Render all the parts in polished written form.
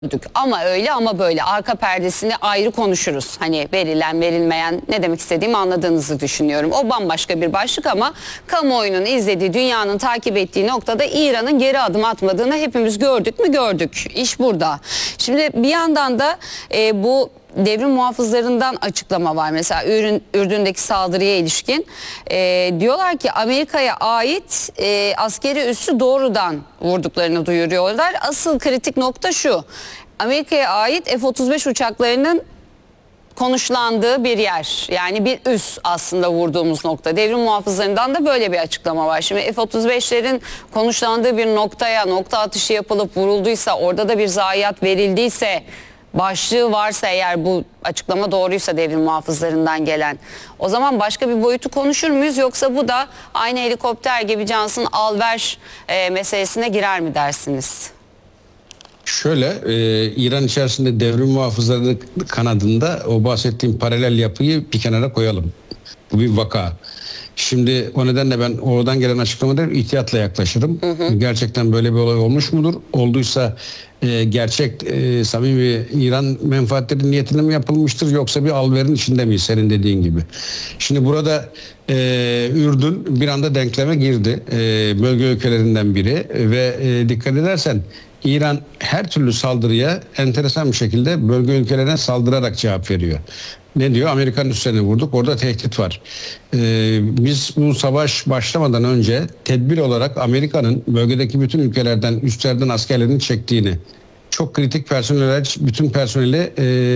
Ama öyle ama böyle arka perdesini ayrı konuşuruz. Hani verilen verilmeyen ne demek istediğimi anladığınızı düşünüyorum. O bambaşka bir başlık ama kamuoyunun izlediği, dünyanın takip ettiği noktada İran'ın geri adım atmadığını hepimiz gördük mü gördük. İş burada. Şimdi bir yandan da bu devrim muhafızlarından açıklama var. Mesela Ürdün'deki saldırıya ilişkin diyorlar ki Amerika'ya ait askeri üssü doğrudan vurduklarını duyuruyorlar. Asıl kritik nokta şu: Amerika'ya ait F-35 uçaklarının konuşlandığı bir yer, yani bir üs aslında vurduğumuz nokta. Devrim muhafızlarından da böyle bir açıklama var. Şimdi F-35'lerin konuşlandığı bir noktaya nokta atışı yapılıp vurulduysa, orada da bir zayiat verildiyse, başlığı varsa eğer, bu açıklama doğruysa devrim muhafızlarından gelen, o zaman başka bir boyutu konuşur muyuz, yoksa bu da aynı helikopter gibi Cansın al-ver meselesine girer mi dersiniz? Şöyle, İran içerisinde devrim muhafızları kanadında o bahsettiğim paralel yapıyı bir kenara koyalım. Bu bir vaka. Şimdi o nedenle ben oradan gelen açıklamalara ihtiyatla yaklaşırım. Gerçekten böyle bir olay olmuş mudur? Olduysa gerçek samimi İran menfaatleri niyetine mi yapılmıştır, yoksa bir alverin içinde mi, senin dediğin gibi? Şimdi burada Ürdün bir anda denkleme girdi. Bölge ülkelerinden biri ve dikkat edersen İran her türlü saldırıya enteresan bir şekilde bölge ülkelerine saldırarak cevap veriyor. Ne diyor? Amerika'nın üslerini vurduk. Orada tehdit var. Biz bu savaş başlamadan önce tedbir olarak Amerika'nın bölgedeki bütün ülkelerden, üstlerden askerlerini çektiğini, çok kritik personeller, bütün personeli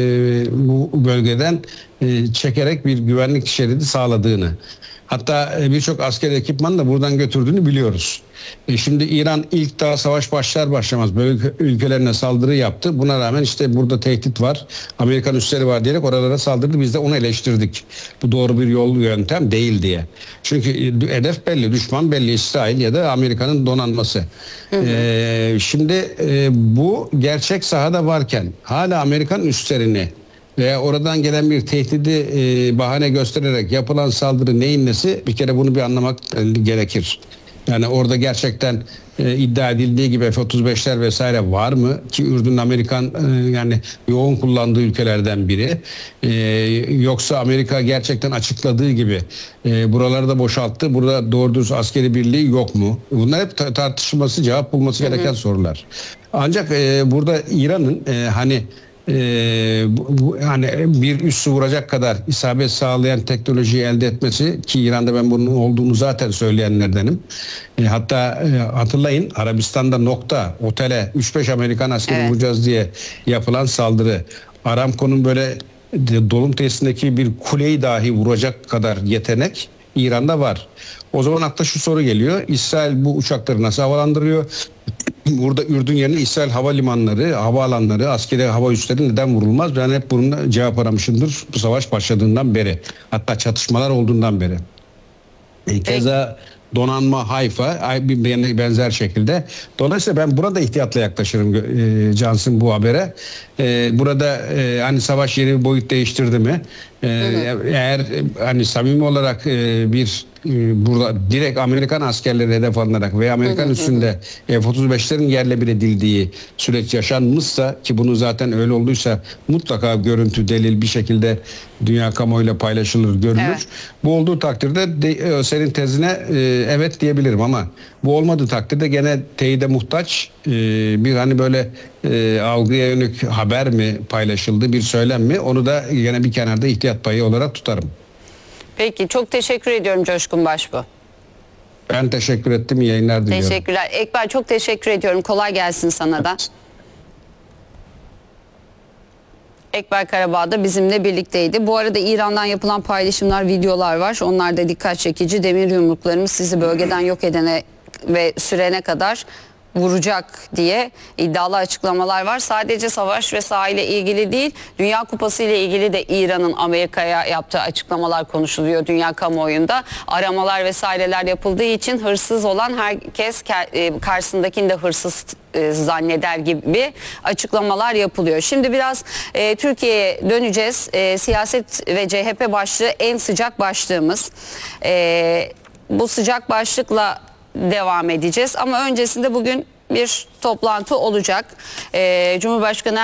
bu bölgeden çekerek bir güvenlik şeridi sağladığını, hatta birçok asker ekipmanı da buradan götürdüğünü biliyoruz. Şimdi İran ilk daha savaş başlar başlamaz bölge ülkelerine saldırı yaptı. Buna rağmen işte burada tehdit var, Amerikan üsleri var diyerek oralara saldırdı. Biz de onu eleştirdik. Bu doğru bir yöntem değil diye. Çünkü hedef belli, düşman belli, İsrail ya da Amerika'nın donanması. Şimdi bu gerçek sahada varken hala Amerikan üslerini veya oradan gelen bir tehdidi bahane göstererek yapılan saldırı neyin nesi, bir kere bunu bir anlamak gerekir. Yani orada gerçekten iddia edildiği gibi F-35'ler vesaire var mı? Ki Ürdün Amerikan yani yoğun kullandığı ülkelerden biri. Yoksa Amerika gerçekten açıkladığı gibi buraları da boşalttı, burada doğru dürüst askeri birliği yok mu? Bunlar hep tartışılması, cevap bulması gereken sorular. Ancak burada İran'ın hani hani bir üssü vuracak kadar isabet sağlayan teknolojiyi elde etmesi, ki İran'da ben bunun olduğunu zaten söyleyenlerdenim. Hatta hatırlayın, Arabistan'da nokta otele 3-5 Amerikan askeri vuracağız diye yapılan saldırı, Aramco'nun böyle dolum tesisindeki bir kuleyi dahi vuracak kadar yetenek İran'da var. O zaman akla şu soru geliyor: İsrail bu uçakları nasıl havalandırıyor? Burada Ürdün yerine İsrail havalimanları, havaalanları, askeri hava üsleri neden vurulmaz? Ben hep bunun cevap aramışımdır bu savaş başladığından beri. Hatta çatışmalar olduğundan beri. Keza donanma Hayfa benzer şekilde. Dolayısıyla ben burada ihtiyatla yaklaşırım Cansın bu habere. Burada hani savaş yeni bir boyut değiştirdi mi? Eğer hani samimi olarak bir burada direkt Amerikan askerleri hedef alınarak veya Amerikan üstünde F-35'lerin yerle bir edildiği süreç yaşanmışsa, ki bunu zaten öyle olduysa mutlaka görüntü, delil bir şekilde dünya kamuoyuyla paylaşılır, görülür. Bu olduğu takdirde senin tezine evet diyebilirim, ama bu olmadığı takdirde gene teyide muhtaç bir hani böyle algıya yönelik haber mi paylaşıldı, bir söylem mi, onu da yine bir kenarda ihtiyat payı olarak tutarım. Peki, çok teşekkür ediyorum Coşkun Başbuğ. Ben teşekkür ettim. İyi yayınlar diliyorum. Teşekkürler. Ekber, çok teşekkür ediyorum. Kolay gelsin sana da. Ekber Karabağ da bizimle birlikteydi. Bu arada İran'dan yapılan paylaşımlar, videolar var. Onlar da dikkat çekici. Demir yumruklarımız sizi bölgeden yok edene ve sürene kadar vuracak diye iddialı açıklamalar var. Sadece savaş ve saha ile ilgili değil, Dünya Kupası ile ilgili de İran'ın Amerika'ya yaptığı açıklamalar konuşuluyor dünya kamuoyunda. Aramalar vesaireler yapıldığı için hırsız olan herkes karşısındakini de hırsız zanneder gibi açıklamalar yapılıyor. Şimdi biraz Türkiye'ye döneceğiz. Siyaset ve CHP başlığı en sıcak başlığımız. Bu sıcak başlıkla devam edeceğiz. Ama öncesinde bugün bir toplantı olacak. Cumhurbaşkanı